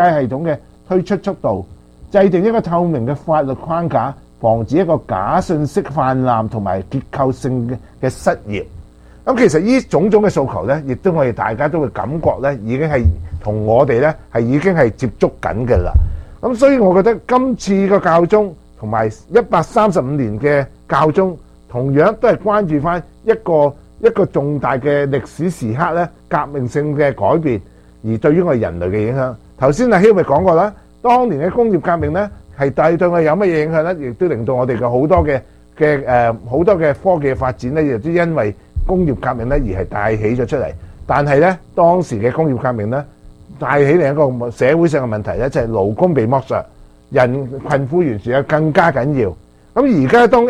AI 系統嘅推出速度，制定一個透明嘅法律框架，防止一個假信息泛濫同埋結構性嘅失業。咁其實呢種種嘅訴求呢，亦都我哋大家都會感覺呢，已經係同我哋呢係已經係接觸緊嘅啦。咁所以我覺得今次個教宗同埋135年嘅教宗，同樣都係關注翻一個重大嘅歷史時刻呢，革命性嘅改變，而對於我哋人類嘅影響。頭先阿Hill咪講過啦，當年嘅工業革命呢，係對我哋有乜嘢影響呢？亦都令到我哋嘅好多嘅科技嘅發展呢，亦都因為工業革命呢而係帶起咗出嚟。但係呢，當時嘅工業革命呢，帶起另一個社會上嘅問題呢，就係勞工被剝削，人貧富懸殊又更加緊要。咁而家當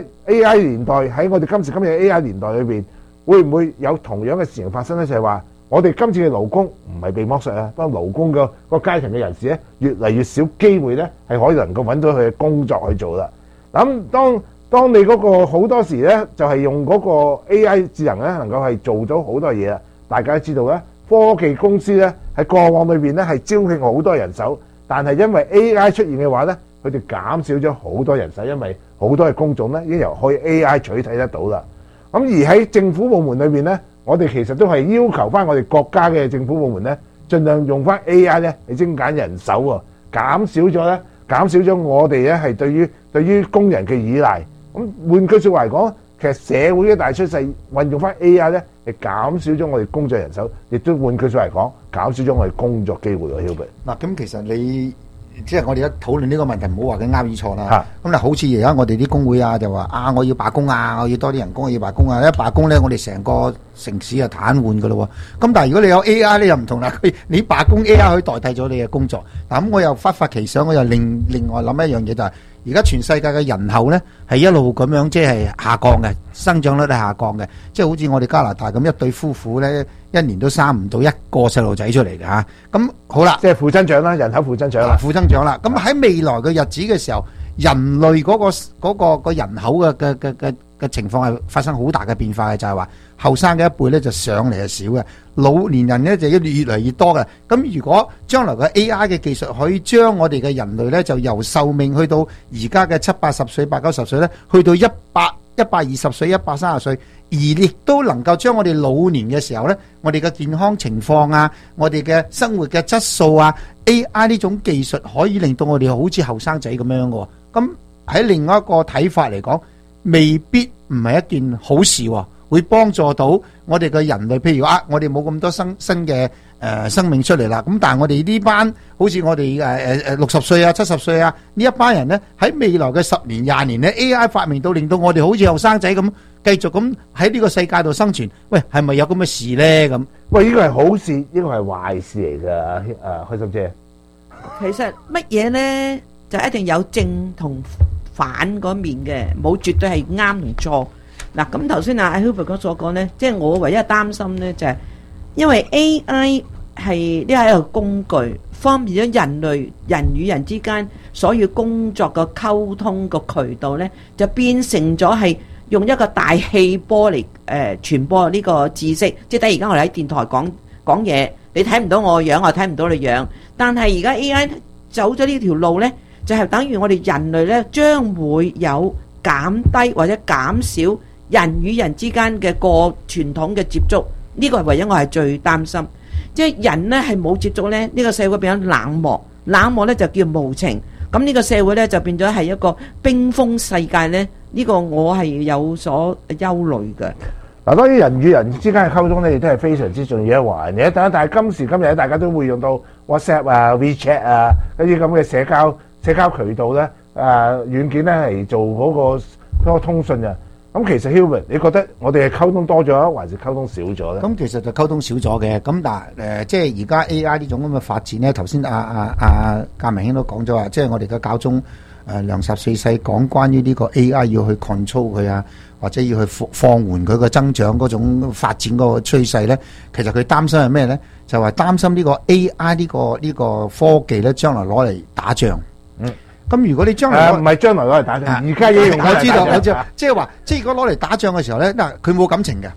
AI 年代喺我哋今時今日嘅 AI 年代裏邊，會唔會有同樣嘅事情發生呢？就係話我哋今次嘅勞工唔係被剝削啊，當勞工個階層嘅人士咧，越嚟越少機會咧係可以能夠揾到佢嘅工作去做啦。咁當你嗰個好多時咧，就係用嗰個 AI 智能咧，能夠係做到好多嘢啦。大家都知道咧，科技公司咧喺過往裏邊咧係招聘好多人手，但係因為 AI 出現嘅話咧，佢哋減少咗好多人手，因為好多嘅工種咧已經由可以 AI 取替得到啦。咁而喺政府部門裏邊咧，我哋其實都係要求翻我哋國家嘅政府部門咧，盡量用翻 AI 咧嚟精簡人手喎，減少咗我哋咧係對於工人嘅依賴。咁換句説話嚟講，其實社會嘅大趨勢運用翻 AI 咧，係減少咗我哋工作人手，亦都換句説話嚟講，減少咗我哋工作機會喎。Hubert， 嗱，咁其實你即係我哋一討論呢個問題，唔好話佢啱與錯啦。咁好似而家我哋啲工會啊，就話我要罷工啊，我要多啲人工，我要罷工啊。一罷工咧，我哋成個城市就癱瘓噶咯喎。咁但係如果你有 AI 咧，又唔同啦。你罷工 AI 可以代替咗你嘅工作。嗱，咁我又忽發奇想，我又另外諗一樣嘢就係，而家全世界嘅人口咧係一路咁樣即係下降嘅，生長率係下降嘅，即係好似我哋加拿大咁一對夫婦咧，一年都生唔到一個細路仔出嚟嘅嚇。咁好啦， 即係負增長啦，人口負增長啦， 負增長啦。咁喺未來嘅日子嘅時候，人類嗰個人口嘅情況係發生好大嘅變化嘅，就係話後生嘅一輩咧就上嚟係少嘅，老年人咧就越嚟越多嘅。咁如果將來嘅 AI 嘅技術可以將我哋嘅人類咧就由壽命去到而家嘅70-80歲、80-90歲咧，去到120歲、130歲，而亦都能夠將我哋老年嘅時候咧，我哋嘅健康情況啊，我哋嘅生活嘅質素啊 ，AI 呢種技術可以令到我哋好似後生仔咁樣嘅。咁喺另外一個睇法嚟講，未必唔係一件好事喎，會幫助到我哋嘅人類。譬如我哋冇咁多新嘅生命出嚟啦。咁但係我哋呢班好似我哋60歲啊、70歲啊呢一班人咧，喺未來嘅10年、20年咧 ，AI 發明到令到我哋好似後生仔咁，繼續咁喺呢個世界度生存。喂，係咪有咁嘅事咧？咁喂，呢個係好事，呢個係壞事嚟㗎。開心姐， 其實乜嘢咧，就一定有正同反嗰面嘅，冇絕對係啱同錯。嗱，咁頭先阿 Hubert 所講咧，即係我唯一擔心咧，就係因為 AI 係呢係一個工具，方便咗人與人之間所要工作嘅溝通個渠道咧，就變成咗係用一個大氣波嚟傳播呢個知識。即係等而家我哋喺電台講嘢，你睇唔到我樣，我睇唔到你樣。但係而家 AI 走咗呢條路咧，就係等於我哋人類咧，將會有減低或者減少人與人之間嘅個傳統嘅接觸。呢個係唯一我係最擔心，即係人咧係冇接觸咧，呢個社會變咗冷漠，冷漠咧就叫無情。咁呢個社會咧就變咗係一個冰封世界咧。呢個我係有所憂慮嘅。 嗱，當然人與人之間嘅溝通咧，亦都係非常之重要一環嘅。但係今時今日咧，大家都會用到 WhatsApp 啊、WeChat 啊嗰啲咁嘅社交渠道咧，軟件咧嚟做嗰個通訊啊。咁其實 Hubert，你覺得我哋係溝通多咗，還是溝通少咗咧？ 咁其實就溝通少咗嘅。咁但係即係而家 AI 呢種咁嘅發展咧，頭先阿鑑明兄都講咗話，即係我哋嘅教宗梁14世講關於呢個 AI 要去 control 佢啊，或者要去放緩佢個增長嗰種發展嗰個趨勢咧。其實佢擔心係咩咧？就係擔心呢個 AI 呢個科技咧，將來攞嚟打仗。咁如果你將來唔係將來攞嚟打仗，而家要用。 我知道，即係話，即係如果攞嚟打仗嘅時候咧，嗱，佢冇感情嘅，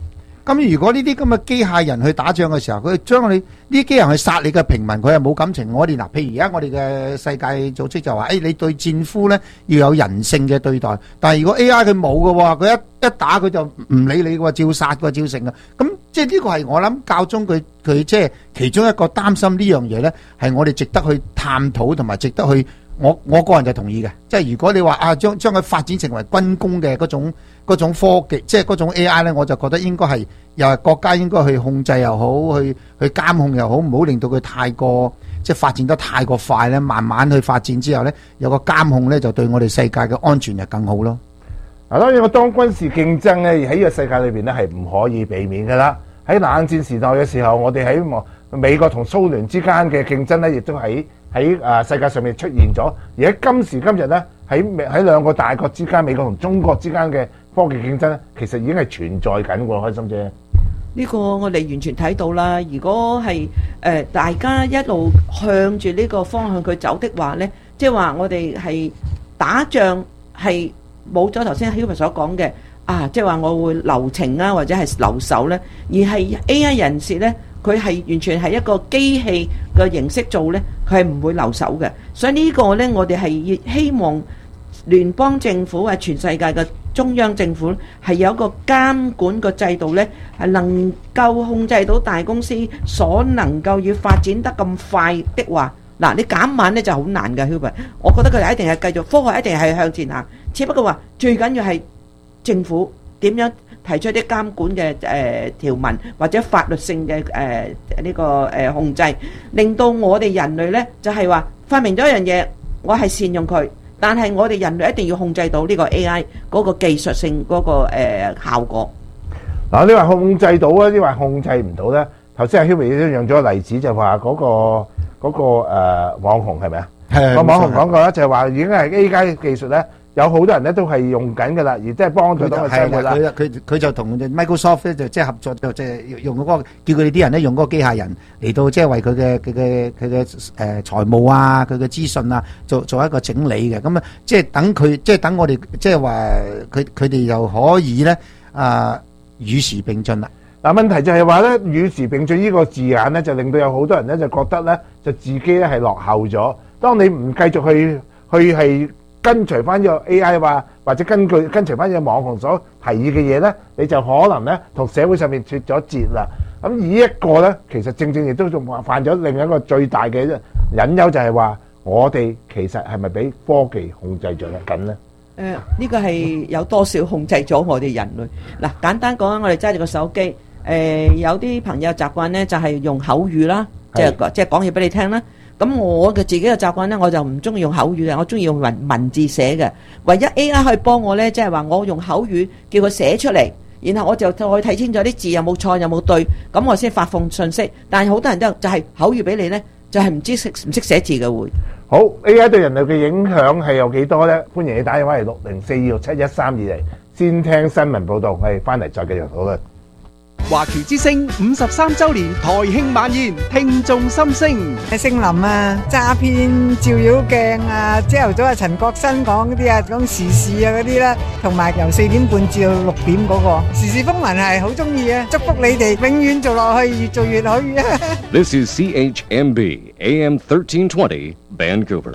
咁如果呢啲咁嘅機械人去打仗嘅時候，佢將你呢啲機械人去殺你嘅平民，佢係冇感情。我哋嗱，譬如而家我哋嘅世界組織就話，你對戰俘咧要有人性嘅對待。但係如果 AI 佢冇嘅喎，佢一打佢就唔理你嘅喎，照殺嘅照成嘅。咁即係呢個係我諗教宗佢即係其中一個擔心呢樣嘢咧，係我哋值得去探討同埋值得去。我個人就同意嘅，即係如果你話將佢發展成為軍工嘅嗰種科技，即係嗰種 AI 咧，我就覺得應該係又係國家應該去控制又好，去監控又好，唔好令到佢太過即係發展得太過快咧，慢慢去發展之後咧，有個監控咧，就對我哋世界嘅安全就更好咯。 嗱，當然當軍事競爭咧喺呢個世界裏邊咧係唔可以避免㗎啦。喺冷戰時代嘅時候，我哋喺美國同蘇聯之間嘅競爭咧，亦都喺世界上面出現咗。而喺今時今日咧，喺兩個大國之間，美國同中國之間嘅科技競爭咧，其實已經係存在緊喎，開心姐。 呢個我哋完全睇到啦。如果係大家一路向住呢個方向佢走的話呢，即係話我哋係打仗係冇咗頭先 Hubert 所講嘅即係話我會留情啊，或者係留守呢，而係 AI 人士呢，佢係完全係一個機器嘅形式做呢，佢係唔會留守嘅。所以呢個呢，我哋係希望聯邦政府啊，全世界嘅中央政府係有一個監管個制度呢，係能夠控制到大公司所能夠要發展得咁快的話，嗱，你減慢呢就好難㗎 Hubert。我覺得佢哋一定係繼續科學，一定係向前行。只不過話最緊要係政府點樣提出啲監管嘅條文或者法律性嘅呢個控制，令到我哋人類呢就係話發明咗一樣嘢，我係善用佢，但係我哋人類一定要控制到呢個 AI 嗰個技術性嗰個效果。 嗱，你話控制到啊，你話控制唔到咧？頭先阿 Hubert 都用咗個例子，就話嗰個網紅係咪啊？ 係個網紅講過啦，就係話已經係 AI 技術咧。有好多人咧都係用緊㗎啦，而即係幫助到佢生活啦。 佢就同 Microsoft 咧就即係合作，就即係用嗰個叫佢哋啲人咧用嗰個機械人嚟到即係為佢嘅財務啊、佢嘅資訊啊做一個整理嘅。咁啊，即係等我哋即係話佢哋又可以咧與時並進啦。 嗱，問題就係話咧與時並進呢個字眼咧，就令到有好多人咧就覺得咧就自己咧係落後咗。當你唔繼續去係跟隨翻呢個 AI 話，或者跟隨翻呢個網紅所提議嘅嘢咧，你就可能咧同社會上面脫咗節啦。咁以一個咧，其實正亦都仲犯咗另一個最大嘅隱憂，就係話我哋其實係咪俾科技控制咗緊咧？ 呢個係有多少控制咗我哋人類？嗱，簡單講，我哋揸住個手機，有啲朋友習慣咧就係用口語啦，即係講嘢俾你聽啦。咁我嘅自己嘅習慣咧，我就唔中意用口語嘅，我中意用文字寫嘅。唯一 AI 可以幫我咧，即係話我用口語叫佢寫出嚟，然後我就再睇清楚啲字有冇錯有冇對，咁我先發放信息。但係好多人都就係口語俾你咧，就係唔識寫字嘅會。 好 AI 對人類嘅影響係有幾多咧？歡迎你打電話嚟604267132嚟，先聽新聞報導，我哋翻嚟再繼續討論。 華僑之聲53周年台慶晚宴，聽眾心聲。 姓林啊，詐騙照妖鏡啊，朝頭早啊陳國新講嗰啲啊，講時事啊嗰啲啦，同埋由4點半至到6點嗰個時事風雲係好中意啊！祝福你哋永遠做落去，越做越好啊 This is CHMB AM 1320 Vancouver。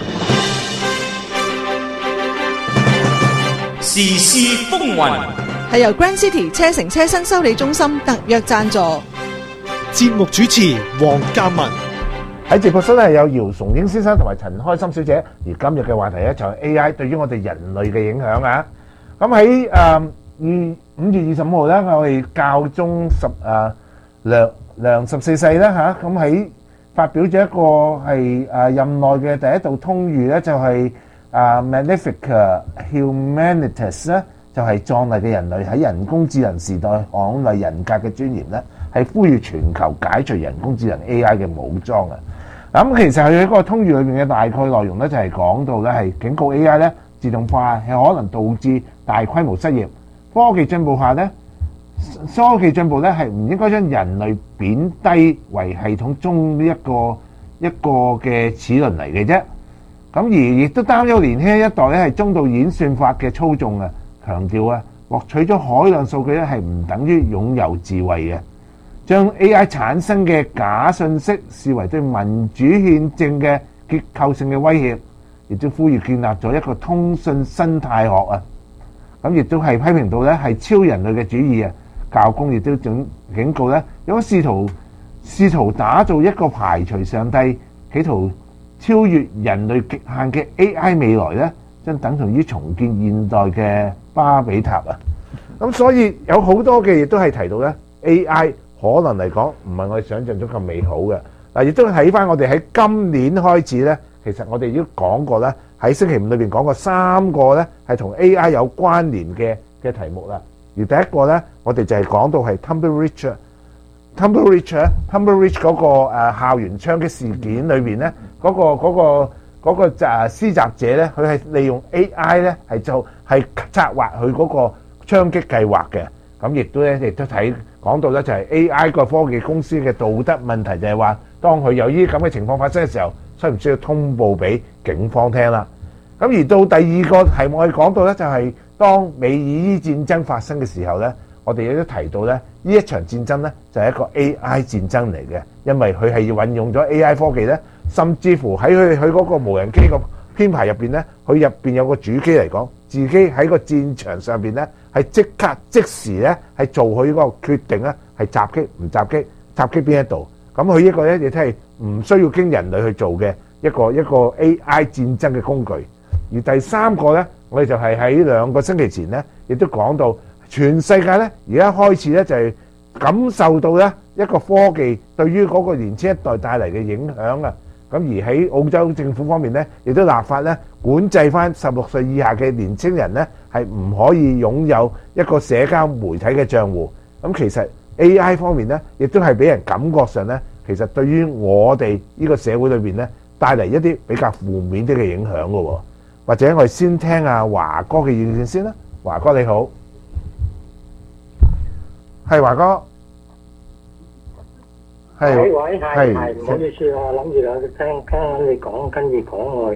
時事風雲係由 Grand City 車城車身修理中心特約贊助。 節目主持黃嘉文。 喺直播室咧有姚崇英先生同埋陳開心小姐，而今日嘅話題咧就係 AI 對於我哋人類嘅影響啊！咁喺5月25號咧，我哋教宗梁14世啦嚇，咁喺發表咗一個係任內嘅第一道通諭咧，就係Magnificat Humanitas 咧。就係壯麗嘅人類喺人工智能時代捍衞人格嘅尊嚴咧，係呼籲全球解除人工智能 AI 嘅武裝啊！咁其實佢喺嗰個通諭裏面嘅大概內容咧，就係講到咧係警告 AI 咧自動化係可能導致大規模失業。科技進步下咧，科技進步咧係唔應該將人類貶低為系統中呢一個嘅齒輪嚟嘅啫。咁而亦都擔憂年輕一代咧係中度演算法嘅操縱啊！強調啊， 獲取咗海量數據咧，係唔等於擁有智慧嘅。將 AI 產生嘅假信息視為對民主憲政嘅結構性嘅威脅，亦都呼籲建立咗一個通訊生態學啊！咁亦都係批評到咧係超人類嘅主義啊！教宗亦都警告咧，如果試圖打造一個排除上帝、企圖超越人類極限嘅 AI 未來咧，將等同於重建現代嘅巴比塔啊！咁所以有好多嘅亦都係提到咧 AI。可能嚟講唔係我哋想象中咁美好嘅嗱，亦都睇翻我哋喺今年開始咧，其實我哋已經講過咧，喺星期五裏邊講過3個咧係同 AI 有關聯嘅題目啦。而第一個咧，我哋就係講到係 Tumblr 嗰個校園槍擊事件裏邊咧，嗰個施襲者咧，佢係利用 AI 咧係策劃佢嗰個槍擊計劃嘅。咁亦都講到咧，就係 AI 個科技公司嘅道德問題，就係話，當佢有呢啲咁嘅情況發生嘅時候，需唔需要通報俾警方聽啦？咁而到第二個題目，我哋講到咧，就係當美伊戰爭發生嘅時候咧，我哋亦都提到咧，呢一場戰爭咧就係一個 AI 戰爭嚟嘅，因為佢係要運用咗 AI 科技咧，甚至乎喺佢嗰個無人機個編排入邊咧，佢入邊有個主機嚟講，自己喺個戰場上邊咧。係即時咧，係做佢呢個決定咧，係襲擊唔襲擊，襲擊邊一度。咁佢呢個咧亦都係唔需要經人類去做嘅一個 AI 戰爭嘅工具。而第三個咧，我哋就係喺2個星期前咧，亦都講到全世界咧，而家開始咧就係感受到咧一個科技對於嗰個年輕一代帶嚟嘅影響啊。咁而喺澳洲政府方面咧，亦都立法咧管制翻16歲以下嘅年青人咧，係唔可以擁有一個社交媒體嘅賬戶。咁其實 AI 方面咧，亦都係俾人感覺上咧，其實對於我哋呢個社會裏邊咧，帶嚟一啲比較負面啲嘅影響嘅喎。或者我哋先聽阿華哥嘅意見先啦。華哥你好，係華哥。 喂，係，唔好意思，我諗住聽緊你講，跟住講我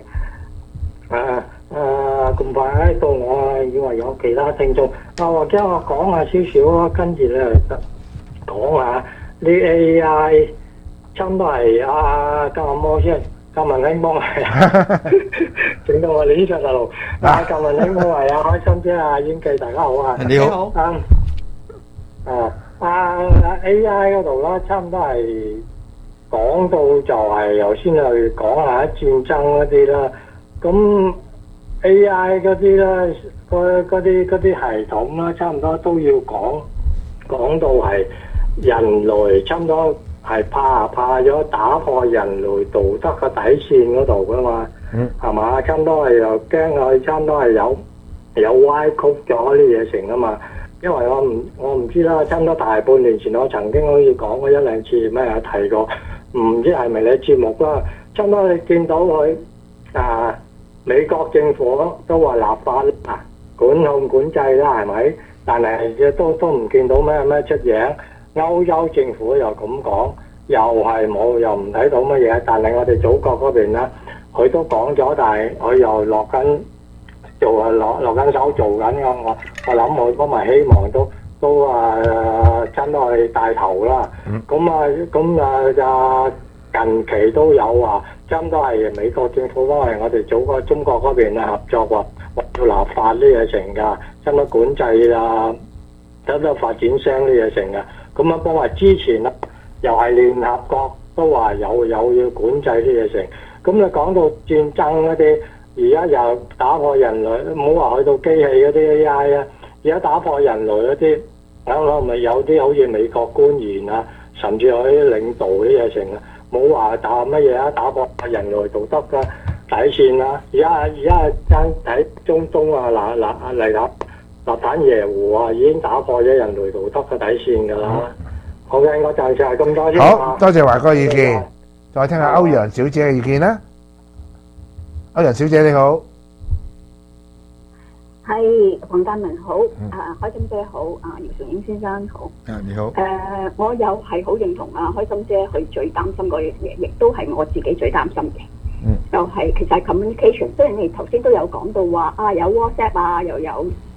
咁快到我以為有其他聽眾，或者我講下少少啊，跟住咧講下啲 AI，差唔多係加摩先，加文興幫係整到我呢隻大路，加文興幫係開心姐啊，演技大家好啊， 你好， AI 嗰度啦，差唔多係講到就係由先去講下戰爭嗰啲啦。咁 AI 嗰啲咧，嗰啲系統啦，差唔多都要講到係人類差唔多係怕咗打破人類道德嘅底線嗰度噶嘛，係嘛？差唔多係又驚佢，差唔多係有歪曲咗啲嘢成啊嘛。因為我唔知啦，差唔多大半年前我曾經好似講過1-2次咩提過，唔知係咪你節目啦。差唔多你見到佢美國政府都話立法管控管制啦，係咪？但係都唔見到咩出嘢。歐洲政府又咁講，又係冇，又唔睇到乜嘢。但係我哋祖國嗰邊咧，佢都講咗，但係佢又落緊手做緊嘅。我諗我都咪希望都真係去帶頭啦。咁近期都有話，真都係美國政府都係我哋祖國中國嗰邊合作話要立法呢嘢成㗎，真都管制啦，真都發展商呢嘢成㗎。咁幫話之前啦，又係聯合國都話有要管制呢嘢成。咁你講到戰爭嗰啲。而家又打破人類，唔好話去到機器嗰啲 AI 啊！而家打破人類嗰啲，啱咪有啲好似美國官員啊，甚至有啲領導啲嘢成啊，冇話打乜嘢啊，打破人類道德嘅底線啊！而家間喺中東啊，納坦耶胡啊，已經打破咗人類道德嘅底線㗎啦。好嘅，我暫時係咁多先。 好多謝華哥意見，再聽下歐陽小姐嘅意見啦。歐陽小姐你好， 係黃家文好，開心姐好，姚崇英先生好， 你好， 我又係好認同開心姐佢最擔心嗰樣嘢，亦都係我自己最擔心嘅，就係其實係 communication。雖然你頭先都有講到話有 WhatsApp 又有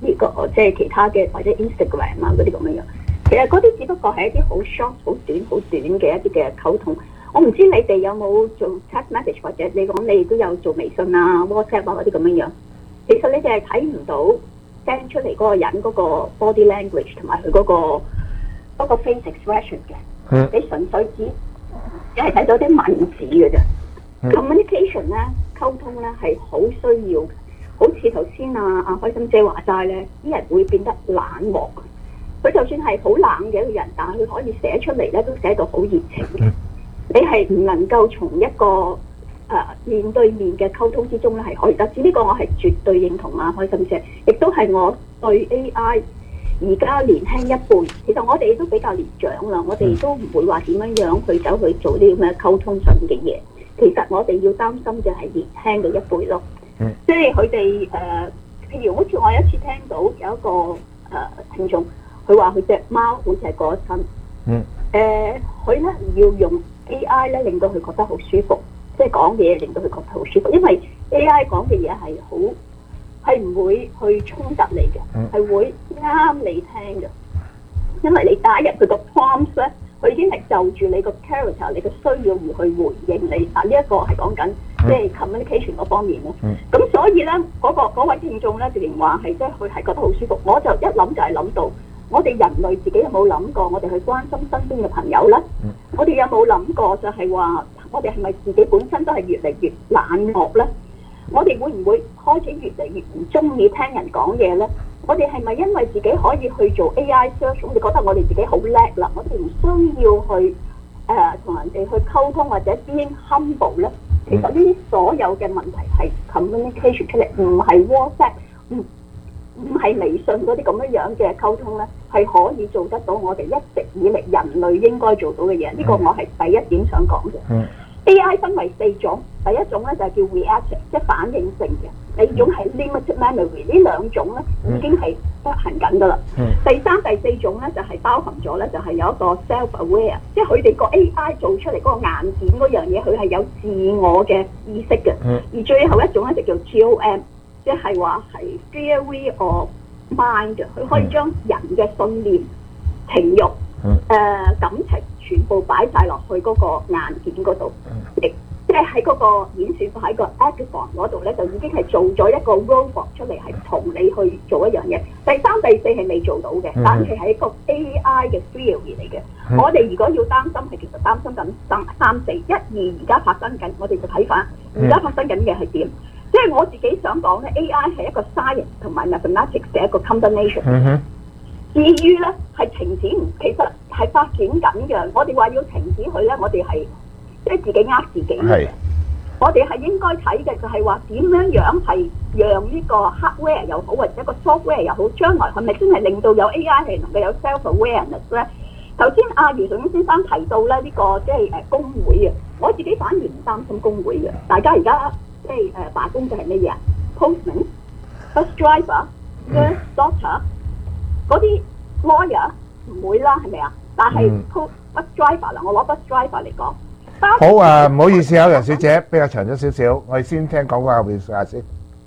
呢個即係其他嘅或者 Instagram 啊嗰啲咁樣樣。其實嗰啲只不過係一啲好 short、好短嘅一啲嘅溝通。我唔知你哋有冇做 text message 或者你講你都有做微信啊、WhatsApp 啊嗰啲咁樣樣。其實你哋係睇唔到 send 出嚟嗰個人嗰個 body language 同埋佢嗰個 face expression 嘅。你純粹只係睇到啲文字嘅啫。communication 咧，溝通咧係好需要嘅。好似頭先啊開心姐話齋咧，啲人會變得冷漠。佢就算係好冷嘅一個人，但係佢可以寫出嚟咧，都寫到好熱情嘅。你係唔能夠從一個面對面嘅溝通之中咧，係可以得知呢個我係絕對認同啊開心姐，亦都係我對 AI 而家年輕一輩，其實我哋都比較年長啦，我哋都唔會話點樣去走去做啲咁嘅溝通上嘅嘢。其實我哋要擔心嘅係年輕嘅一輩咯，即係佢哋譬如好似我有一次聽到有一個聽眾，佢話佢隻貓好似係過咗身，佢咧要用 AI 咧令到佢覺得好舒服，即係講嘢令到佢覺得好舒服，因為 AI 講嘅嘢係唔會去衝突你嘅，係會啱你聽嘅，因為你打入佢個 prompt 咧，佢已經係就住你個 character、你嘅需要而去回應你。呢一個係講緊即係 communication 嗰方面咯。咁所以咧，嗰位聽眾咧，直情話係即係佢係覺得好舒服。我就一諗就係諗到，我哋人類自己有冇諗過，我哋去關心身邊嘅朋友咧？我哋有冇諗過就係話，我哋係咪自己本身都係越嚟越冷漠咧？我哋會唔會開始越嚟越唔中意聽人講嘢咧？我哋係咪因為自己可以去做 AI search， 我哋覺得我哋自己好叻啦，我哋唔需要去同人哋去溝通或者 being humble 咧？其實呢啲所有嘅問題係 communication 出嚟，唔係 WhatsApp，唔係微信嗰啲咁樣嘅溝通咧，係可以做得到我哋一直以嚟人類應該做到嘅嘢。呢個我係第一點想講嘅。AI 分為4種，第一種咧就係叫 reaction， 即係反應性嘅；第二種係 limited memory， 呢兩種咧已經係執行緊噶啦。第三、第四種咧就係包含咗咧，就係有一個 self-aware， 即係佢哋個 AI 做出嚟嗰個硬件嗰樣嘢，佢係有自我嘅意識嘅。而最後一種咧就叫 GOM， 即係話係 theory of mind， 佢可以將人嘅信念、情慾、感情全部擺晒落去嗰個硬件嗰度，即係喺嗰個演算法喺個 Actifon 嗰度咧，就已經係做咗一個 robot 出嚟，係同你去做一樣嘢。第三、第四係未做到嘅，但係係一個 AI 嘅 theory 嚟嘅。我哋如果要擔心，係其實擔心緊三四一二而家發生緊，我哋就睇翻而家發生緊嘅係點。即係我自己想講咧 ，AI 係一個 science 同埋 mathematics 嘅一個 combination。至於咧係停止唔，其實係發展緊嘅。我哋話要停止佢咧，我哋係即係自己呃自己嘅。我哋係應該睇嘅就係話點樣係讓呢個 hardware 又好，或者一個 software 又好，將來係咪真係令到有 AI 係能夠有 self-awareness 咧？頭先阿姚崇英先生提到咧呢個即係工會啊，我自己反而唔擔心工會嘅。大家而家即係罷工就係乜嘢啊 ？Postman、bus driver、nurse、doctor 嗰啲 lawyer 唔會啦，係咪啊？但係 bus driver 啦，我攞 bus driver 嚟講。 好啊，唔好意思啊，楊小姐，比較長咗少少，我哋先聽廣告後邊下先。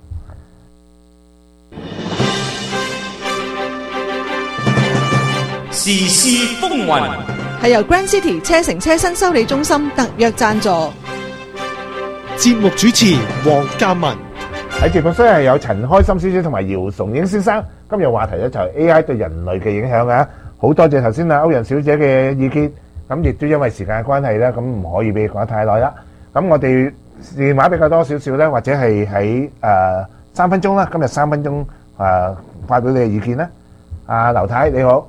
時事風雲係由 Grand City 車城車新修理中心特約贊助。 節目主持黃嘉文喺節目雖然係有陳開心先生同埋姚崇英先生，今日話題咧就係 AI 對人類嘅影響啊！好多謝頭先啊歐陽小姐嘅意見。咁亦都因為時間嘅關係咧，咁唔可以俾你講得太耐啦。咁我哋電話比較多少少咧，或者係喺3分鐘啦。今日3分鐘發表你嘅意見啦。阿劉太你好，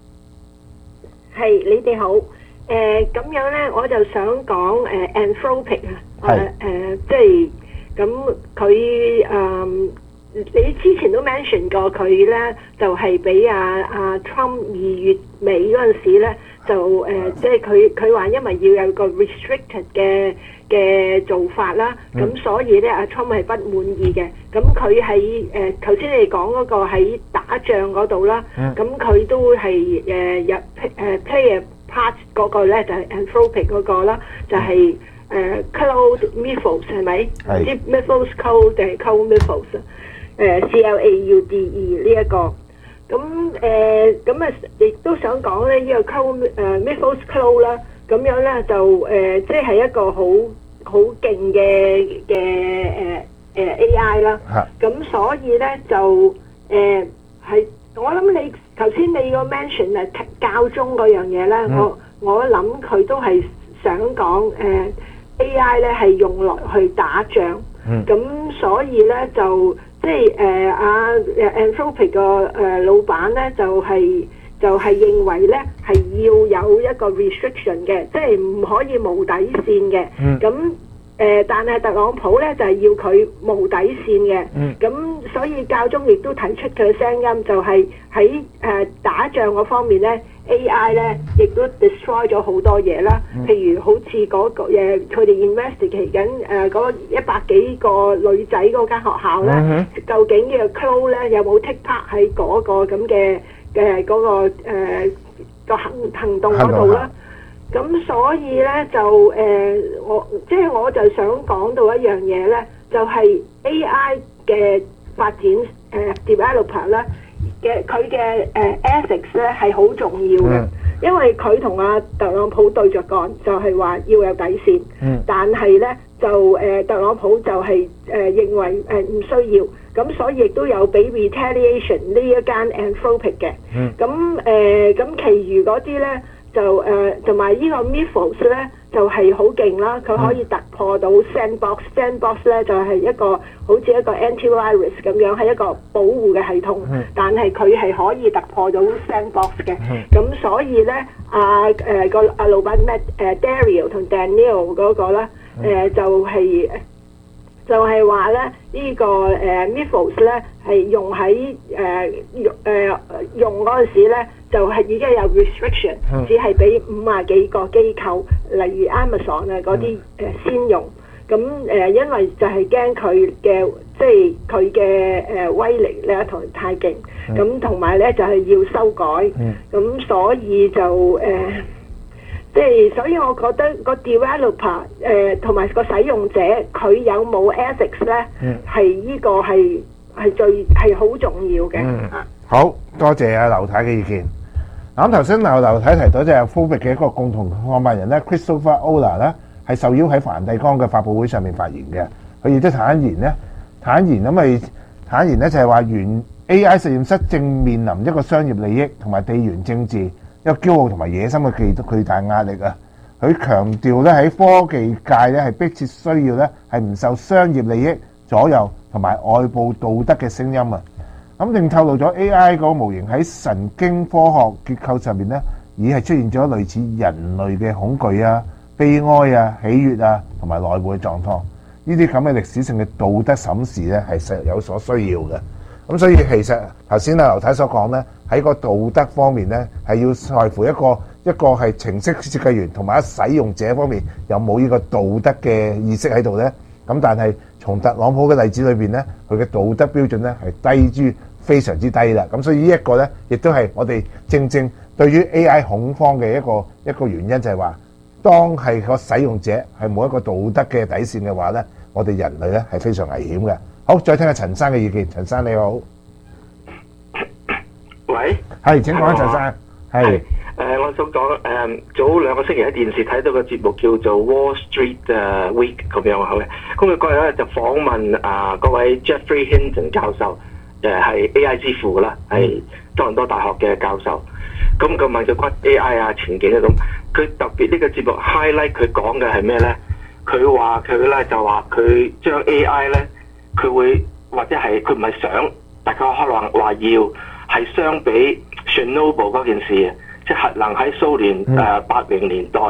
係你哋好。咁樣咧，我就想講Anthropic 啊，即係咁佢你之前都 mention 過佢咧，就係俾阿 Trump 2月尾嗰陣時咧。就即係佢話因為要有個 restricted 嘅做法啦，咁所以咧阿 Trump 係不滿意嘅。咁佢喺頭先你講嗰個喺打仗嗰度啦，咁佢都係入play a part 嗰個咧就係 Anthropic 嗰個啦，就係Claude Mythos 係咪？唔知 Mythos Code 定係 Claude Mythos 啊？ CLAUDE 呢一個。咁亦都想講咧，呢個 Mythos Cloud 啦，咁樣咧就即係一個好勁嘅AI 啦。咁所以咧就係我諗你頭先你個 mention 教宗嗰樣嘢咧，我諗佢都係想講AI 咧係用來去打仗。咁所以咧就即係Anthropic 個老闆咧就係認為咧係要有一個 restriction 嘅，即係唔可以無底線嘅。咁但係特朗普咧就係要佢無底線嘅。咁所以教宗亦都提出佢嘅聲音，就係喺打仗嗰方面咧 AI 咧亦都 destroy 咗好多嘢啦。譬如好似嗰個佢哋 investigate 緊嗰100幾個女仔嗰間學校咧，究竟呢個 clone 咧有冇 take part 喺嗰個咁嘅嗰個個行動嗰度啦。咁所以咧就我就想講到一樣嘢咧，就係 AI 嘅發展developer 咧嘅佢嘅ethics 咧係好重要嘅，因為佢同阿特朗普對着幹，就係話要有底線。但係咧就特朗普就係認為唔需要，咁所以亦都有俾 retaliation 呢一間 Anthropic 嘅。咁其餘嗰啲咧。就同埋呢個 Mythos 咧就係好勁啦，佢可以突破到 sandbox 咧就係一個好似一個 antivirus 咁樣，係一個保護嘅系統。但係佢係可以突破到 sandbox 嘅。咁所以咧個老闆咩Dario 同 Daniel 嗰個咧就係話咧呢個Mythos 咧係用喺用嗰陣時咧。就係已經有 restriction，只係俾50幾個機構，例如 Amazon 啊嗰啲先用。咁因為就係驚佢嘅即係佢嘅威力咧同太勁，咁同埋咧就係要修改。咁所以就即係所以我覺得個 developer 同埋個使用者佢有冇 ethics 咧，係呢個係最好重要嘅。 好多謝阿劉太嘅意見。咁頭先劉太提到就係 Anthropic 嘅一個共同創辦人咧 Christopher Olah 咧係受邀喺梵蒂岡嘅發佈會上面發言嘅，佢亦都坦言咧就係話原 AI 實驗室正面臨一個商業利益同埋地緣政治一個驕傲同埋野心嘅巨大壓力啊！佢強調咧喺科技界咧係迫切需要咧係唔受商業利益左右同埋外部道德嘅聲音啊！咁另透露咗 AI 嗰個模型喺神經科學結構上面咧，已係出現咗類似人類嘅恐懼啊、悲哀啊、喜悅啊同埋內部嘅狀況。呢啲咁嘅歷史性嘅道德審視咧係有所需要嘅。咁所以其實頭先劉太所講咧，喺個道德方面咧係要在乎一個係程式設計員同埋使用者方面有冇呢個道德嘅意識喺度咧。咁但係從特朗普嘅例子裏邊咧，佢嘅道德標準咧係低於非常之低啦，咁所以呢一個咧，亦都係我哋正對於 AI 恐慌嘅一個原因，就係話，當係個使用者係冇一個道德嘅底線嘅話咧，我哋人類咧係非常危險嘅。好，再聽下陳生嘅意見。陳生你好， 喂， 係請講，陳生，係我想講早2個星期喺電視睇到個節目叫做 Wall Street Week 咁樣嘅，咁佢嗰日咧就訪問嗰位 Jeffrey Hinton 教授。係 AI 之父啦，係多倫多大學嘅教授。咁佢問佢關 AI 啊前景啊咁，佢特別呢個節目 highlight 佢講嘅係咩咧？佢話佢咧就話佢將 AI 咧，佢會或者係佢唔係想，大家可能話要係相比 Chernobyl 嗰件事，即係核能喺蘇聯80年代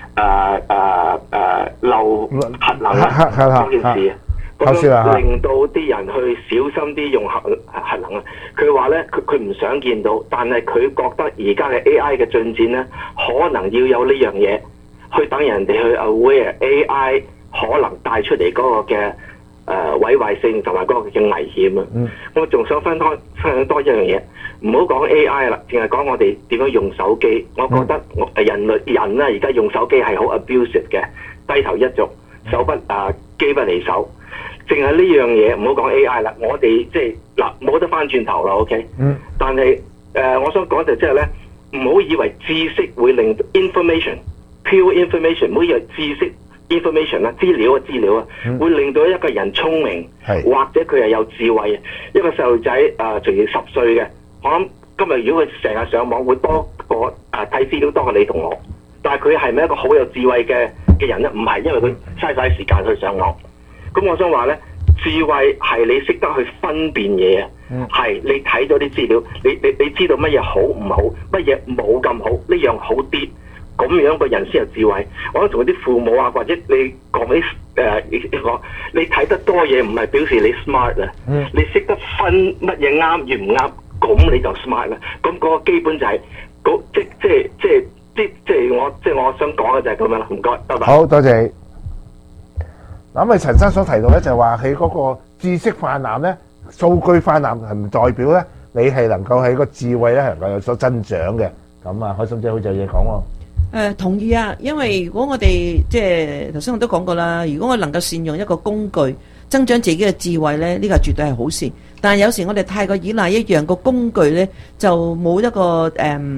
漏核能嗰件事。咁樣令到啲人去小心啲用核能啊！佢話咧，佢唔想見到，但係佢覺得而家嘅 AI 嘅進展咧，可能要有呢樣嘢，去等人哋去 aware AI 可能帶出嚟嗰個嘅毀壞性同埋嗰個嘅危險啊！我仲想分享多一樣嘢，唔好講 AI 啦，淨係講我哋點樣用手機。我覺得人咧而家用手機係好 abusive 嘅，低頭一族，機不離手。 淨係呢樣嘢，唔好講 AI 啦，我哋即係嗱冇得翻轉頭啦 ，OK？但係我想講就即係咧，唔好以為知識會令 pure information， 唔好以為知識 information 啦，資料啊，會令到一個人聰明，或者佢係有智慧。一個細路仔隨住10歲嘅，我諗今日如果佢成日上網，會多過睇資料多過你同我。但係佢係咪一個好有智慧嘅人咧？唔係，因為佢嘥晒時間去上網。咁我想話咧，智慧係你識得去分辨嘢啊，係你睇咗啲資料，你知道乜嘢好唔好，乜嘢冇咁好，呢樣好啲，咁樣個人先有智慧。我覺得同啲父母啊，或者你講起你睇得多嘢，唔係表示你 smart 啊，你識得分乜嘢啱與唔啱，咁你就 smart 啦。咁嗰個基本就係我想講嘅就係咁樣啦。唔該，拜拜。 好多謝。咁啊，陳生所提到咧，就係話喺嗰個知識泛濫咧，數據泛濫係唔代表咧，你係能夠喺個智慧咧能夠有所增長嘅。咁啊，開心姐好似有嘢講喎。 同意啊，因為如果我哋即係頭先我都講過啦，如果我能夠善用一個工具，增長自己嘅智慧咧，呢個絕對係好事。但係有時我哋太過依賴一樣個工具咧，就冇一個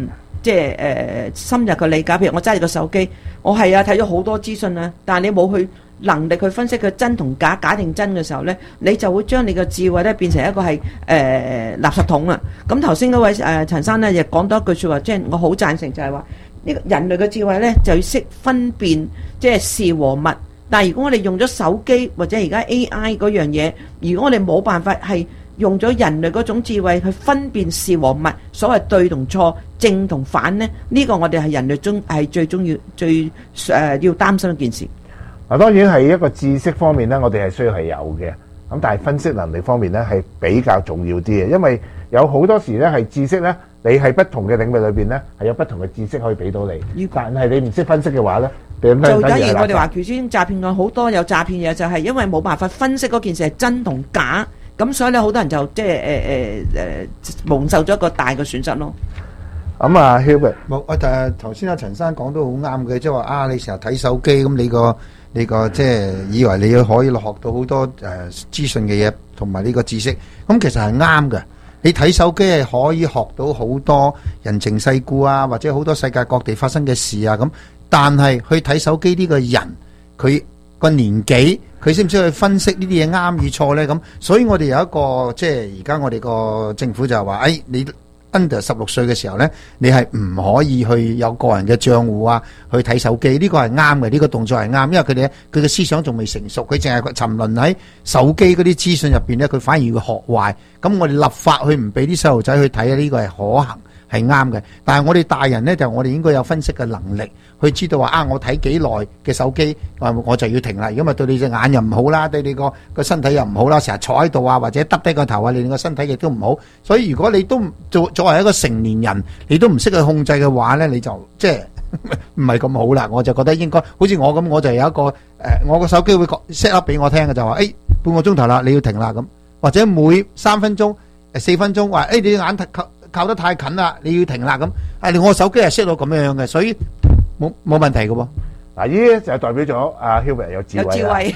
深入嘅理解。譬如我揸住個手機，我係睇咗好多資訊啊，但係你冇去能力去分析佢真同假，假定真嘅時候咧，你就會將你嘅智慧咧變成一個係垃圾桶啦。咁頭先嗰位陳生咧亦講多一句説話，即係我好贊成，就係話呢個人類嘅智慧咧就要識分辨即係是和物。但係如果我哋用咗手機或者而家 AI 嗰樣嘢，如果我哋冇辦法係用咗人類嗰種智慧去分辨是和物，所謂對同錯、正同反咧，呢個我哋係人類中係最重要、要擔心一件事。 嗱，當然係一個知識方面咧，我哋係需要係有嘅。咁但係分析能力方面咧係比較重要啲嘅，因為有好多時咧係知識咧，你係不同嘅領域裏邊咧係有不同嘅知識可以俾到你。但係你唔識分析嘅話咧，就等於我哋話頭先詐騙案好多有詐騙嘢，就係因為冇辦法分析嗰件事係真同假，咁所以咧好多人就即係蒙受咗一個大嘅損失咯。 咁啊 Hubert， 冇頭先阿陳生講都好啱嘅，即係話你成日睇手機咁，你個即係以為你可以學到好多資訊嘅嘢同埋呢個知識，咁其實係啱嘅。你睇手機係可以學到好多人情世故啊，或者好多世界各地發生嘅事啊咁。但係去睇手機呢個人，佢個年紀，佢識唔識去分析呢啲嘢啱與錯呢？咁所以我哋有一個即係而家我哋個政府就係話，你under 16歲嘅時候呢，你係唔可以去有個人嘅賬戶啊，去睇手機。呢個係啱嘅，呢個動作係啱，因為佢嘅思想仲未成熟，佢淨係沉淪喺手機嗰啲資訊入邊呢，佢反而會學壞。咁我哋立法去唔俾啲細路仔去睇，呢個係可行，係啱嘅。但係我哋大人呢，就我哋應該有分析嘅能力，去知道話我睇幾耐嘅手機，我就要停啦。如果咪對你隻眼又唔好啦，對你個身體又唔好啦，成日坐喺度啊，或者耷低個頭啊，你個身體亦都唔好。所以如果你都作為一個成年人，你都唔識去控制嘅話呢，你就即係唔係咁好啦。我就覺得應該好似我咁，我就有一個我個手機會 set up 俾我聽嘅，就話半個鐘頭啦，你要停啦咁，或者每3分鐘、4分鐘話你眼靠得太近啦，你要停啦咁。我手機係 set 到咁樣嘅，所以冇問題嘅喎。 嗱，呢就代表咗阿 Hubert 有智慧啦。有智慧。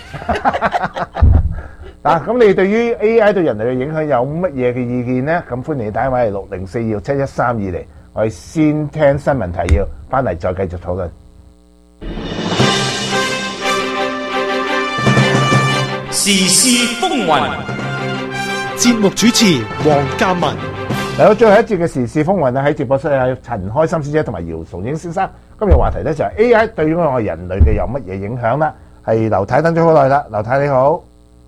嗱，咁你對於 AI 對人類嘅影響有乜嘢嘅意見呢？咁歡迎你打電話嚟604-271-320，我哋先聽新聞提要，翻嚟再繼續討論。 時事風雲， 節目主持黃嘉文。 嚟到最後一節嘅時事風雲喺直播室有陳開心師姐同埋姚崇英先生。今日話題咧就係 AI 對於我哋人類嘅有乜嘢影響啦？係劉太等咗好耐啦，劉太你好。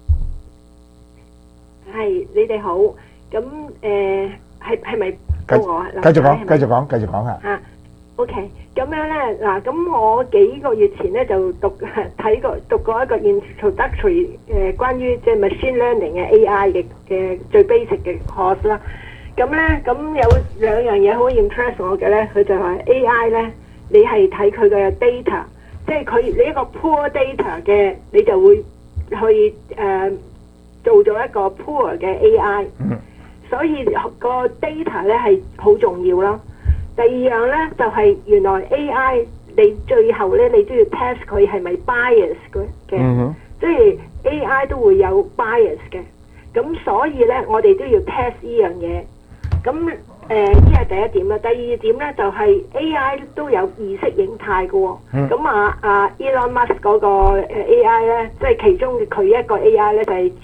係，你哋好。咁係咪到我啊？ 繼續講下。 啊 ，OK。咁樣咧，嗱，咁我幾個月前咧就讀過一個 introductory 關於即係 machine learning 嘅 AI 嘅最 basic 嘅 course 啦。咁咧，咁有兩樣嘢好 impress 我嘅咧，佢就話 AI 咧，你係睇佢嘅 data， 即係你一個 poor data 嘅，你就會去做咗一個 poor 嘅 AI。所以個 data 咧係好重要咯。第二樣咧就係原來 AI 你最後咧你都要 test 佢係咪 bias 嘅，即係 AI 都會有 bias 嘅，咁所以咧我哋都要 test 呢樣嘢。咁呢係第一點啦。第二點咧就係 AI 都有意識形態嘅喎。咁Elon Musk 嗰個AI 咧，即係其中佢一個 AI 咧就係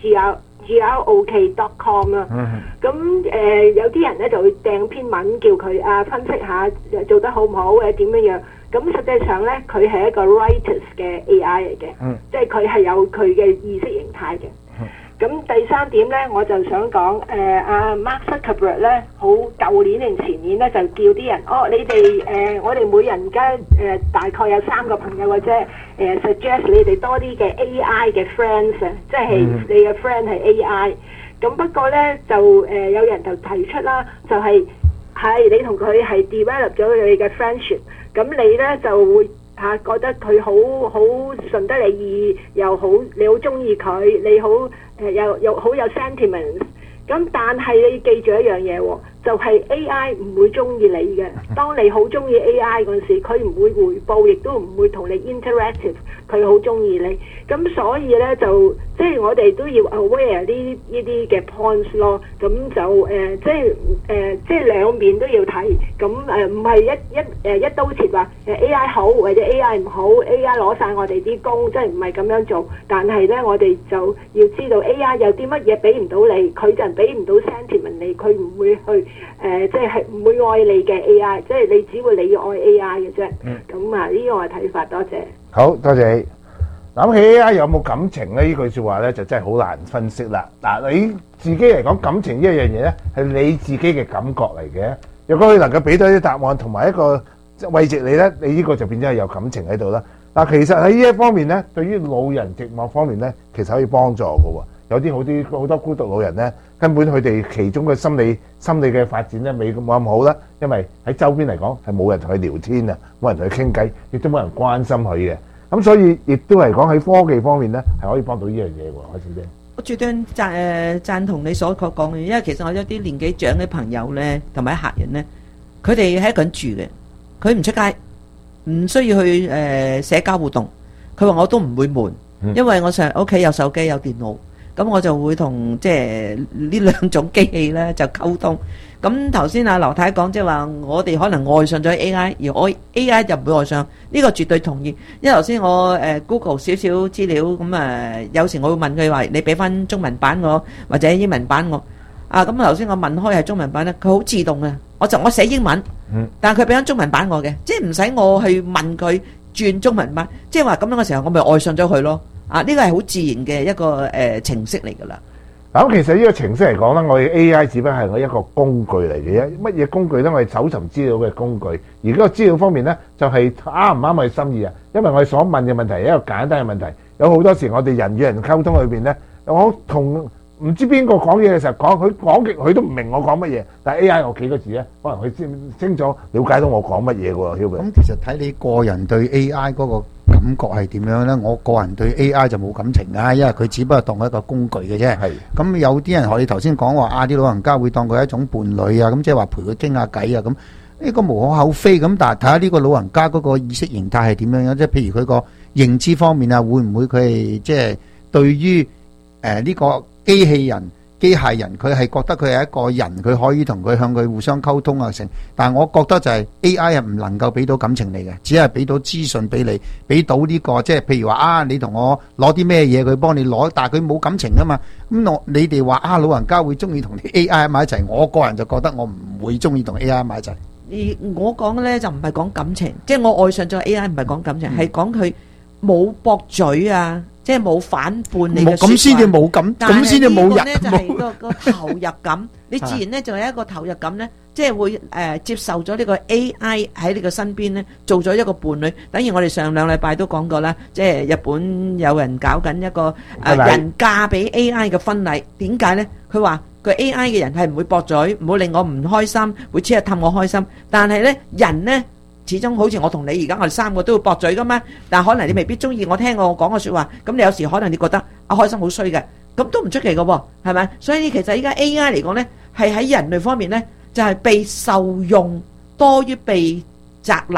grok.com 啦。咁有啲人咧就會掟篇文叫佢分析下做得好唔好嘅點樣樣。咁實際上咧佢係一個 writers 嘅 AI 嚟嘅，即係佢係有佢嘅意識形態嘅。咁第三點咧，我就想講Mark Zuckerberg 咧，好舊年定前年咧就叫啲人，你哋我哋每人家大概有3個朋友或者suggest 你哋多啲嘅 AI 嘅 friends 啊，即係你嘅 friend 係 AI。咁不過咧就有人就提出啦，就係你同佢係 develop 咗你嘅 friendship， 咁你咧就會覺得佢好順得你意，又好你好中意佢，你好又好有 sentiments。咁但係你記住一樣嘢喎，就係 AI 唔會中意你嘅。當你好中意 AI 嗰陣時，佢唔會回報，亦都唔會同你 interactive。佢好中意你，咁所以咧就即係我哋都要 aware 呢啲嘅 points 咯。咁就即係兩面都要睇。咁唔係一刀切話AI 好或者 AI 唔好 ，AI 攞晒我哋啲工，即係唔係咁樣做。但係咧，我哋就要知道 AI 有啲乜嘢俾唔到你，佢就俾唔到 sentiment 你，佢唔會去即係唔會愛你嘅 AI， 即係你只會你要愛 AI 嘅啫。咁呢個係睇法，多謝。 好多謝你。諗起 AI 有冇感情咧？呢句説話咧就真係好難分析啦。嗱，你自己嚟講感情呢一樣嘢咧，係你自己嘅感覺嚟嘅。如果佢能夠俾到啲答案同埋一個慰藉你咧，你呢個就變咗係有感情喺度啦。嗱，其實喺呢一方面咧，對於老人寂寞方面咧，其實可以幫助嘅喎。有啲好多孤獨老人咧，根本佢哋其中嘅心理嘅發展咧，冇咁好啦。因為喺周邊嚟講係冇人同佢聊天啊，冇人同佢傾偈，亦都冇人關心佢嘅。咁所以亦都嚟講喺科技方面咧，係可以幫到呢樣嘢喎，海小姐。 我絕對贊同你所講嘅，因為其實我有啲年紀長嘅朋友咧，同埋客人咧，佢哋喺一個人住嘅，佢唔出街，唔需要去社交活動。佢話我都唔會悶，因為我屋企有手機有電腦。咁我就會同即係呢兩種機器咧就溝通。咁頭先阿劉太講即係話，我哋可能愛上咗 AI， 而我 AI 就唔會愛上。呢個絕對同意。因為頭先我Google 少少資料，咁有時我會問佢話，你俾翻中文版我，或者英文版我。咁頭先我問開係中文版咧，佢好自動嘅。我寫英文，但係佢俾翻中文版我嘅，即係唔使我去問佢轉中文版。即係話咁樣嘅時候，我咪愛上咗佢咯。呢個係好自然嘅一個程式嚟㗎啦。 咁其實呢個程式嚟講咧，我哋 AI 只不過係我一個工具嚟嘅啫。乜嘢工具咧？我哋搜尋資料嘅工具。而嗰個資料方面咧，就係啱唔啱我哋心意啊？因為我哋所問嘅問題係一個簡單嘅問題，有好多時我哋人與人溝通裏邊咧，我同唔知邊個講嘢嘅時候佢講極佢都唔明我講乜嘢，但係 AI 有幾個字咧，可能佢先清楚了解到我講乜嘢喎。 咁其實睇你個人對 AI 嗰個感覺係點樣咧？我個人對 AI 就冇感情啊，因為佢只不過當一個工具嘅啫。咁有啲人學你頭先講話啲老人家會當佢係一種伴侶啊，咁即係話陪佢傾下偈啊，咁呢個無可厚非。咁但係睇下呢個老人家嗰個意識形態係點樣樣，即係譬如佢個認知方面啊，會唔會佢係即係對於呢個機械人佢係覺得佢係一個人，佢可以同佢向佢互相溝通啊成。但係我覺得就係 AI 係唔能夠俾到感情嚟嘅，只係俾到資訊俾你，俾到呢個即係譬如話你同我攞啲咩嘢佢幫你攞，但係佢冇感情噶嘛。咁你哋話老人家會中意同啲 AI 埋一齊，我個人就覺得我唔會中意同 AI 埋一齊。 而我講咧就唔係講感情，即係我愛上咗 AI 唔係講感情，係講佢冇駁嘴啊。即係冇反叛你嘅説話， 咁先至冇感，咁先至冇人。 但係呢個咧就係個投入感，你自然咧就係一個投入感咧，即係會接受咗呢個 AI 喺你嘅身邊咧，做咗一個伴侶。等於我哋上兩禮拜都講過啦，即係日本有人搞緊一個人嫁俾 AI 嘅婚禮，點解咧？佢話佢 AI 嘅人係唔會駁嘴，唔會令我唔開心，會即係氹我開心。但係咧人咧。始終好似我同你而家我哋三個都會駁嘴噶嘛，但係可能你未必中意我聽我講嘅説話，咁你有時可能你覺得開心好衰嘅，咁都唔出奇嘅喎，係咪？所以其實依家 AI 嚟講咧，係喺人類方面咧，就係被受用多於被責難，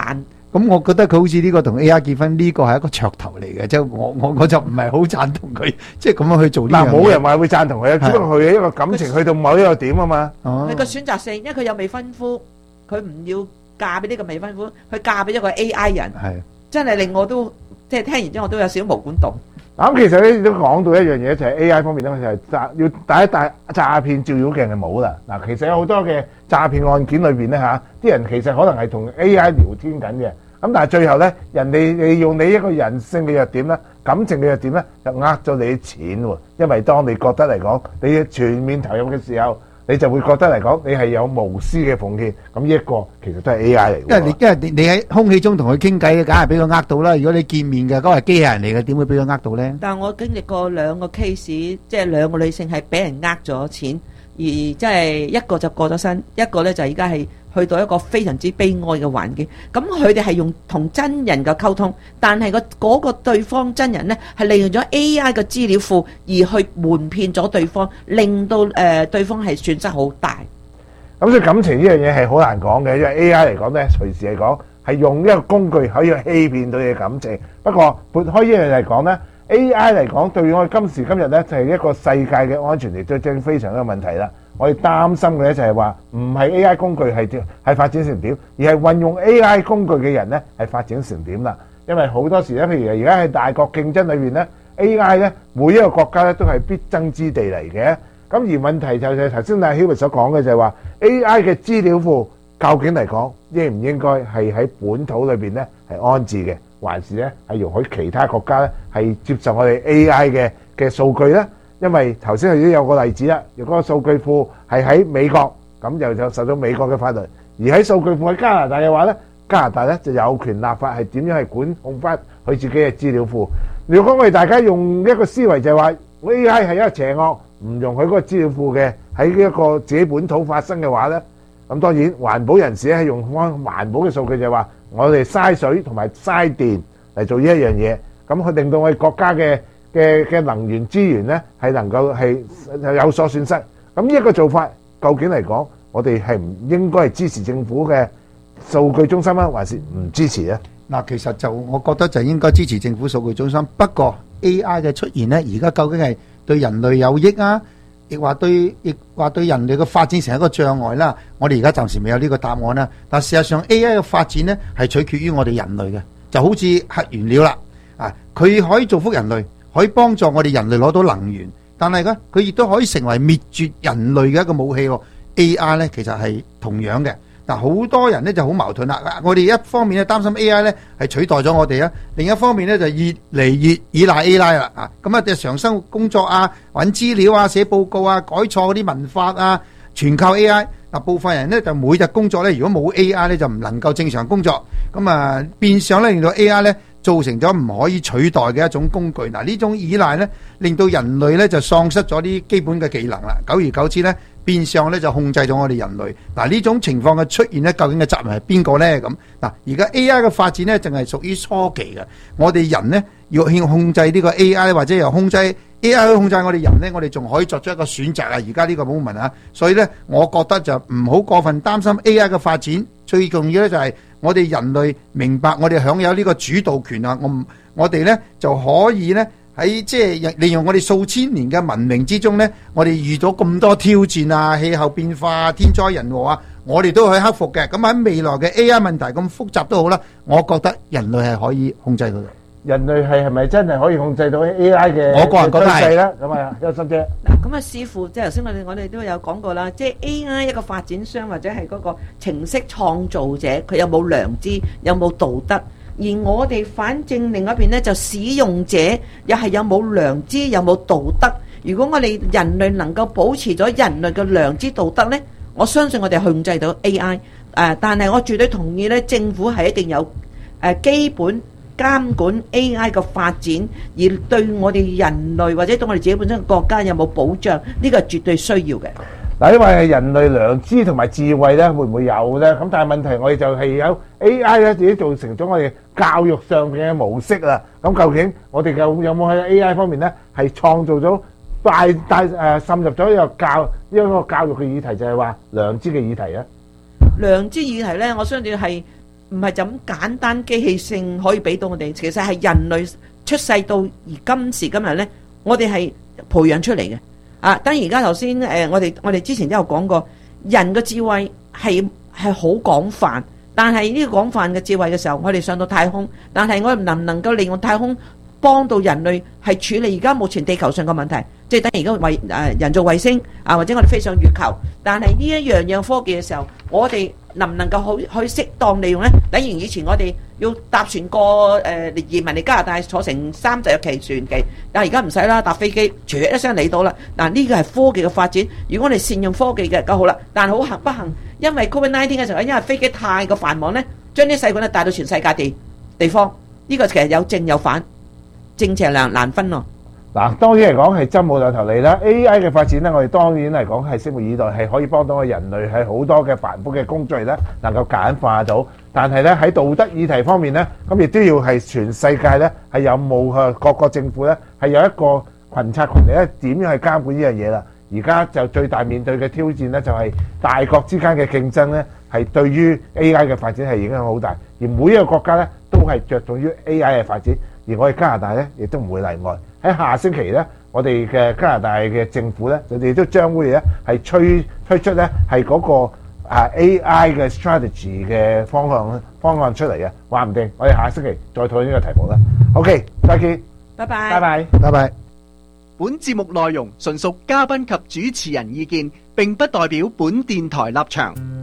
咁我覺得佢好似呢個同 AI 結婚呢個係一個噱頭嚟嘅，即係我就唔係好贊同佢，即係咁樣去做呢樣嘢。 冇人話會贊同佢，只不過佢嘅一個感情去到某一個點啊嘛。 佢個選擇性，因為佢有未婚夫，佢唔要嫁俾呢個未婚夫，佢嫁俾一個 AI 人，真係令我都即係聽完之後我都有少少毛管動。 咁其實咧都講到一樣嘢，就係 AI 方面咧，就係要戴一戴詐騙照妖鏡嘅帽啦。嗱，其實有好多嘅詐騙案件裏邊咧嚇，啲人其實可能係同 AI 聊天緊嘅，咁但係最後咧，人哋利用你一個人性嘅弱點咧、感情嘅弱點咧，就呃咗你啲錢喎。因為當你覺得嚟講，你全面投入嘅時候，你就會覺得嚟講，你係有無私嘅奉獻。咁呢一個其實都係 AI 嚟嘅。 因為你喺空氣中同佢傾偈，梗係俾佢呃到啦。如果你見面嘅嗰個係機器人嚟嘅，點會俾佢呃到咧？ 但係我經歷過兩個 case，即係兩個女性係俾人呃咗錢，而即係一個就過咗身，一個咧就而家係去到一個非常之悲哀嘅環境。咁佢哋係用同真人嘅溝通，但係嗰個對方真人呢係利用咗 AI 嘅資料庫而去瞞騙咗對方，令到對方係損失好大。 咁所以感情呢樣嘢係好難講嘅，因為 AI 嚟講咧，隨時嚟講係用一個工具可以去欺騙到你嘅感情。不過撥開呢樣嘢嚟講咧，AI 嚟講對於我哋今時今日咧就係一個世界嘅安全嚟對正非常一個問題啦。我哋擔心嘅咧就係話唔係 AI 工具係發展成點，而係運用 AI 工具嘅人咧係發展成點啦。因為好多時咧，譬如而家喺大國競爭裏邊咧 ，AI 咧每一個國家咧都係必爭之地嚟嘅。咁而問題就係頭先阿 Hubert 所講嘅就係話 AI 嘅資料庫究竟嚟講應唔應該係喺本土裏邊咧係安置嘅，還是咧係容許其他國家咧係接受我哋 AI 嘅數據咧？因為頭先已經有個例子啦，如果個數據庫係喺美國，咁就受到美國嘅法律；而喺數據庫喺加拿大嘅話咧，加拿大咧就有權立法係點樣係管控翻佢自己嘅資料庫。如果我哋大家用一個思維就係話 AI 係一個邪惡，唔容許嗰個資料庫嘅喺一個自己本土發生嘅話咧，咁當然環保人士咧係用翻環保嘅數據就係話我哋嘥水同埋嘥電嚟做呢一樣嘢，咁佢令到我哋國家嘅能源資源咧係能夠係有所損失。咁呢一個做法究竟嚟講，我哋係唔應該係支持政府嘅數據中心啊，還是唔支持咧？ 嗱，其實就我覺得就應該支持政府數據中心。不過 AI 嘅出現咧，而家究竟係對人類有益啊，亦話對人類嘅發展成一個障礙啦。我哋而家暫時未有呢個答案啦。但事實上 AI 嘅發展咧係取決於我哋人類嘅，就好似核原料啦，佢可以造福人類，可以幫助我哋人類攞到能源，但係咧佢亦都可以成為滅絕人類嘅一個武器。AI 咧其實係同樣嘅。嗱，好多人咧就好矛盾啦。我哋一方面咧擔心 AI 咧係取代咗我哋啊，另一方面咧就越嚟越依賴 AI 啦。咁啊，日常生活工作啊、揾資料啊、寫報告啊、改錯嗰啲文法啊，全靠 AI。嗱，部分人咧就每日工作咧，如果冇 AI 咧就唔能夠正常工作。咁啊，變相咧令到 AI 咧造成咗唔可以取代嘅一種工具。嗱，呢種依賴咧令到人類咧就喪失咗啲基本嘅技能啦。久而久之咧，變相咧就控制咗我哋人類。嗱，呢種情況嘅出現咧，究竟嘅責任係邊個咧？咁嗱，而家 AI 嘅發展咧，淨係屬於初期嘅。我哋人咧要控制呢個 AI， 或者由控制 AI 去控制我哋人咧，我哋仲可以作出一個選擇啊！而家呢個冇問啊，所以咧，我覺得就唔好過分擔心 AI 嘅發展。最重要咧就係我哋人類明白我哋享有呢個主導權啊！我哋咧就可以咧。喺即係利用我哋數千年嘅文明之中呢，我哋遇到咁多挑戰啊，氣候變化啊、天災人禍啊，我哋都可以克服嘅。咁喺未來嘅 AI 問題咁複雜都好啦，我覺得人類係可以控制到嘅。 人類係咪真係可以控制到 AI 嘅？ 我個人覺得係啦。咁啊，邱心姐。 嗱，咁啊，視乎即係頭先我哋都有講過啦，即係 AI 一個發展商或者係嗰個程式創造者，佢有冇良知，有冇道德？而我哋反正另一邊咧，就使用者又係有冇良知，有冇道德。如果我哋人類能夠保持咗人類嘅良知道德咧，我相信我哋控制到 AI。但係我絕對同意咧，政府係一定有基本監管 AI 嘅發展，而對我哋人類或者對我哋自己本身嘅國家有冇保障，呢個係絕對需要嘅。 嗱，因為人類良知同埋智慧咧，會唔會有咧？咁但係問題，我哋就係有 AI 咧，自己造成咗我哋教育上嘅模式啦。咁究竟我哋有冇喺 AI 方面咧，係創造咗滲入咗一個教育嘅議題，就係話良知嘅議題啊？ 良知議題咧，我相信係唔係就咁簡單機器性可以俾到我哋，其實係人類出世到而今時今日呢，我哋係培養出嚟嘅。當然而家頭先我哋之前都有講過，人嘅智慧係好廣泛，但係呢個廣泛嘅智慧嘅時候，我哋上到太空，但係我哋能唔能夠利用太空幫到人類係處理而家目前地球上嘅問題，即係等而家人造衛星或者我哋飛上月球，但係呢一樣科技嘅時候，我哋能唔能夠去適當利用呢？等於以前我哋要搭船過移民嚟加拿大，坐成3日期船期，但係而家唔使啦，搭飛機，唰一聲嚟到啦。嗱，呢個係科技嘅發展。如果我哋善用科技嘅，咁好啦。但係好不幸，因為 COVID-19 嘅時候，因為飛機太過繁忙呢，將啲細菌帶到全世界地方。呢個其實有正有反，正邪難分咯。 嗱，當然嚟講係針冇兩頭利啦。AI 嘅發展咧，我哋當然嚟講係拭目以待，係可以幫到我人類係好多嘅繁複嘅工序咧，能夠簡化到。但係咧喺道德議題方面咧，咁亦都要係全世界咧係有冇各個政府咧係有一個群策群力咧點樣去監管呢樣嘢啦。而家就最大面對嘅挑戰咧就係大國之間嘅競爭咧係對於 AI 嘅發展係影響好大，而每一個國家咧都係着重於 AI 嘅發展，而我哋加拿大咧亦都唔會例外。喺下星期咧，我哋嘅加拿大嘅政府咧，佢哋都將會咧係推出咧係嗰個AI 嘅 strategy 嘅方案出嚟嘅，話唔定我哋下星期再討論呢個題目啦。OK， 再見， 拜拜， 拜拜， 拜拜。 本節目內容純屬嘉賓及主持人意見，並不代表本電台立場。